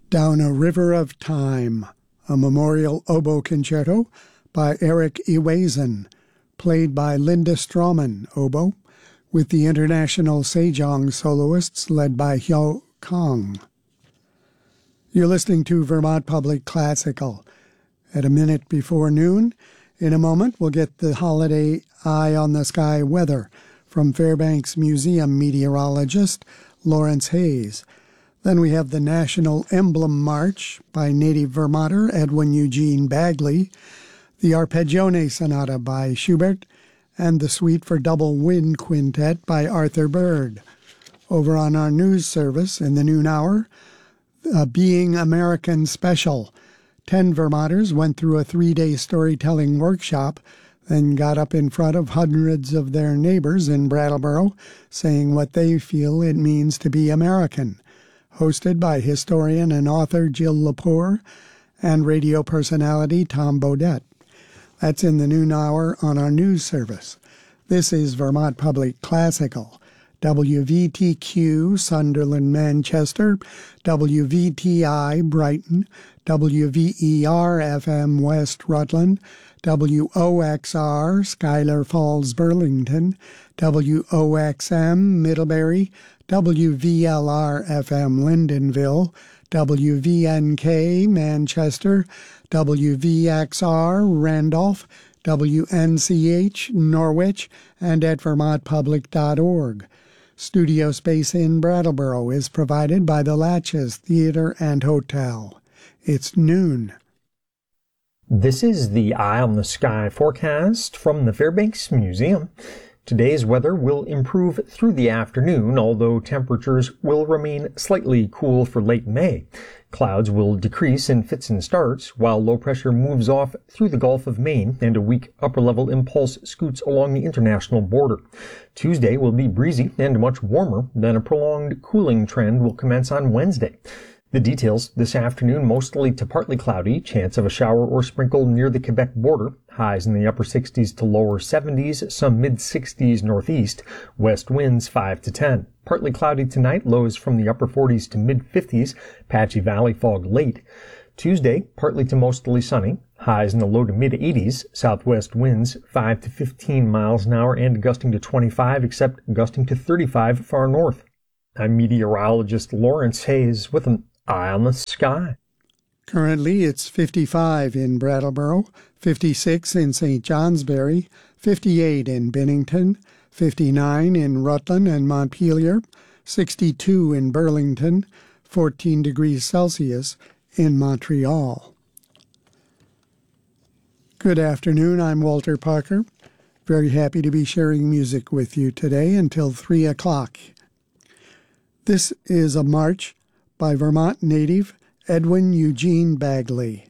Down a River of Time, a memorial oboe concerto by Eric Iwaisen, played by Linda Strawman, oboe, with the international Sejong soloists led by Hyo Kong. You're listening to Vermont Public Classical. At a minute before noon, in a moment we'll get the holiday eye on the sky weather from Fairbanks Museum meteorologist Lawrence Hayes. Then we have the National Emblem March by native Vermonter Edwin Eugene Bagley, the Arpeggione Sonata by Schubert, and the Suite for Double Wind Quintet by Arthur Bird. Over on our news service in the noon hour, a Being American special. 10 Vermonters went through a 3-day storytelling workshop, then got up in front of hundreds of their neighbors in Brattleboro, saying what they feel it means to be American. Hosted by historian and author Jill Lepore and radio personality Tom Bodette. That's in the noon hour on our news service. This is Vermont Public Classical. WVTQ Sunderland, Manchester, WVTI Brighton, WVER FM West Rutland, WOXR Schuyler Falls, Burlington, WOXM Middlebury, WVLR FM Lyndonville, WVNK Manchester, WVXR Randolph, WNCH Norwich, and at vermontpublic.org. Studio space in Brattleboro is provided by the Latches Theater and Hotel. It's noon. This is the Eye on the Sky forecast from the Fairbanks Museum. Today's weather will improve through the afternoon, although temperatures will remain slightly cool for late May. Clouds will decrease in fits and starts, while low pressure moves off through the Gulf of Maine and a weak upper-level impulse scoots along the international border. Tuesday will be breezy and much warmer, then a prolonged cooling trend will commence on Wednesday. The details this afternoon: mostly to partly cloudy, chance of a shower or sprinkle near the Quebec border, highs in the upper 60s to lower 70s, some mid-60s northeast, west winds 5 to 10. Partly cloudy tonight, lows from the upper 40s to mid-50s, patchy valley fog late. Tuesday, partly to mostly sunny, highs in the low to mid-80s, southwest winds 5 to 15 miles an hour and gusting to 25, except gusting to 35 far north. I'm meteorologist Lawrence Hayes with an Eye on the Sky. Currently, it's 55 in Brattleboro, 56 in St. Johnsbury, 58 in Bennington, 59 in Rutland and Montpelier, 62 in Burlington, 14 degrees Celsius in Montreal. Good afternoon, I'm Walter Parker. Very happy to be sharing music with you today until 3 o'clock. This is a march by Vermont native Edwin Eugene Bagley.